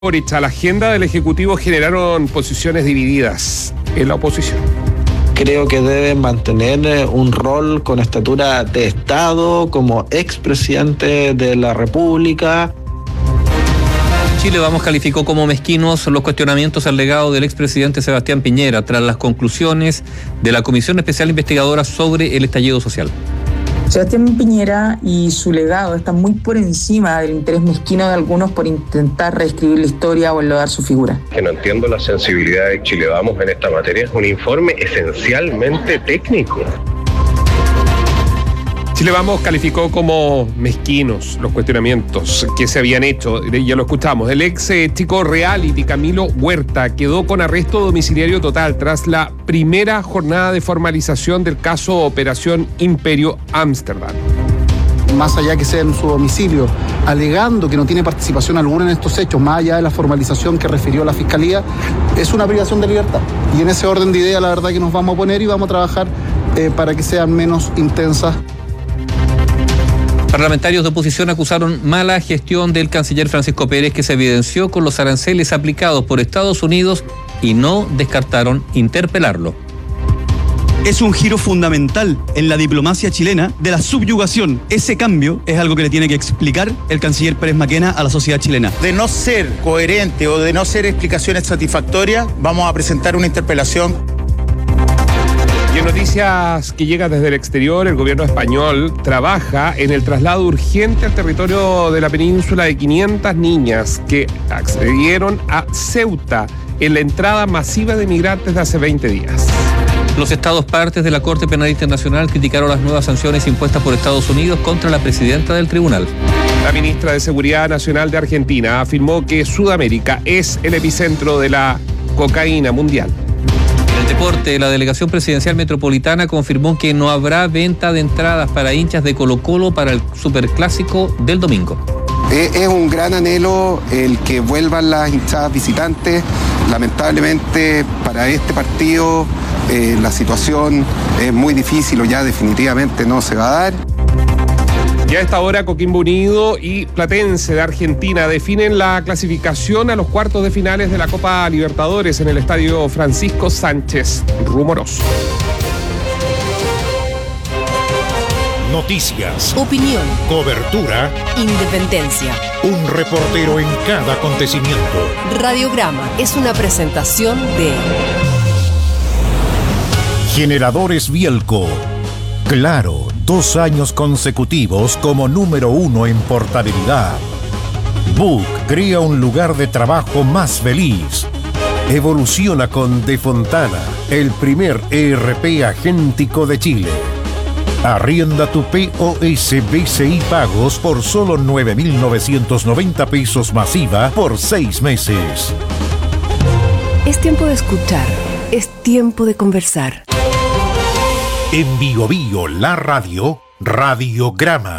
La agenda del Ejecutivo generaron posiciones divididas en la oposición. Creo que deben mantener un rol con estatura de Estado como expresidente de la República. Chile Vamos calificó como mezquinos los cuestionamientos al legado del expresidente Sebastián Piñera tras las conclusiones de la Comisión Especial Investigadora sobre el estallido social. Sebastián Piñera y su legado están muy por encima del interés mezquino de algunos por intentar reescribir la historia o enlodar su figura. Que no entiendo la sensibilidad de Chile Vamos en esta materia. Es un informe esencialmente técnico. Chile Vamos calificó como mezquinos los cuestionamientos que se habían hecho. Ya lo escuchamos. El ex chico reality Camilo Huerta quedó con arresto domiciliario total tras la primera jornada de formalización del caso Operación Imperio Ámsterdam. Más allá que sea en su domicilio, alegando que no tiene participación alguna en estos hechos, más allá de la formalización que refirió la Fiscalía, es una privación de libertad. Y en ese orden de ideas, la verdad que nos vamos a poner y vamos a trabajar para que sean menos intensas. Parlamentarios de oposición acusaron mala gestión del canciller Francisco Pérez, que se evidenció con los aranceles aplicados por Estados Unidos y no descartaron interpelarlo. Es un giro fundamental en la diplomacia chilena de la subyugación. Ese cambio es algo que le tiene que explicar el canciller Pérez Maquena a la sociedad chilena. De no ser coherente o de no ser explicaciones satisfactorias, vamos a presentar una interpelación. Y en noticias que llegan desde el exterior, el gobierno español trabaja en el traslado urgente al territorio de la península de 500 niñas que accedieron a Ceuta en la entrada masiva de migrantes de hace 20 días. Los estados partes de la Corte Penal Internacional criticaron las nuevas sanciones impuestas por Estados Unidos contra la presidenta del tribunal. La ministra de Seguridad Nacional de Argentina afirmó que Sudamérica es el epicentro de la cocaína mundial. En el deporte, la Delegación Presidencial Metropolitana confirmó que no habrá venta de entradas para hinchas de Colo-Colo para el Superclásico del domingo. Es un gran anhelo el que vuelvan las hinchadas visitantes. Lamentablemente para este partido la situación es muy difícil o ya definitivamente no se va a dar. Ya a esta hora Coquimbo Unido y Platense de Argentina definen la clasificación a los cuartos de finales de la Copa Libertadores en el estadio Francisco Sánchez Rumoroso. Noticias, opinión, cobertura, independencia. Un reportero en cada acontecimiento. Radiograma es una presentación de Generadores Bielco. Claro, 2 años consecutivos como número 1 en portabilidad. Book crea un lugar de trabajo más feliz. Evoluciona con De Fontana, el primer ERP agéntico de Chile. Arrienda tu POS BCI Pagos por solo 9.990 pesos masiva por 6 meses. Es tiempo de escuchar, es tiempo de conversar. En Bio Bio, la radio, Radiograma.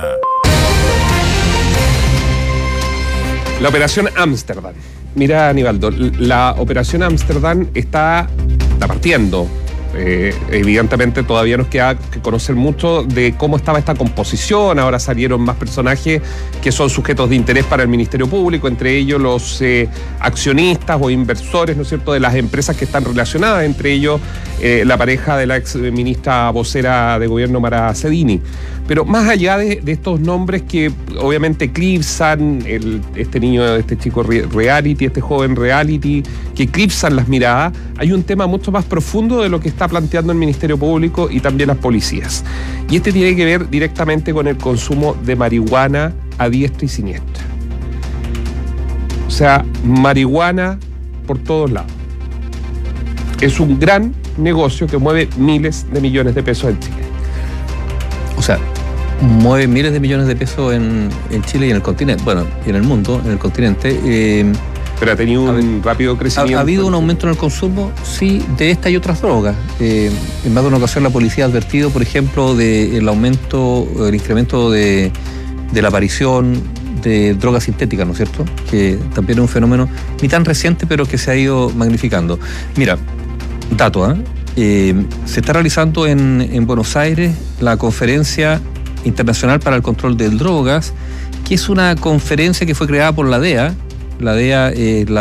La Operación Ámsterdam. Mira, Aníbaldo, la Operación Ámsterdam está partiendo. Evidentemente todavía nos queda que conocer mucho de cómo estaba esta composición. Ahora salieron más personajes que son sujetos de interés para el Ministerio Público, entre ellos los accionistas o inversores, ¿no es cierto?, de las empresas que están relacionadas, entre ellos la pareja de la ex ministra vocera de gobierno Mara Cedini. Pero más allá de estos nombres que obviamente eclipsan este chico reality, este joven reality, que eclipsan las miradas, hay un tema mucho más profundo de lo que está planteando el Ministerio Público y también las policías. Y este tiene que ver directamente con el consumo de marihuana a diestra y siniestra. O sea, marihuana por todos lados. Es un gran negocio que mueve miles de millones de pesos en Chile. O sea, mueve miles de millones de pesos en Chile y en el continente, bueno, y en el mundo, en el continente. Pero ha tenido un rápido crecimiento. ¿Ha habido un aumento en el consumo? Sí, de esta y otras drogas. En más de una ocasión la policía ha advertido, por ejemplo, del aumento, el incremento de la aparición de drogas sintéticas, ¿no es cierto? Que también es un fenómeno ni tan reciente, pero que se ha ido magnificando. Mira, dato, se está realizando en Buenos Aires la Conferencia Internacional para el Control de Drogas, que es una conferencia que fue creada por la DEA La DEA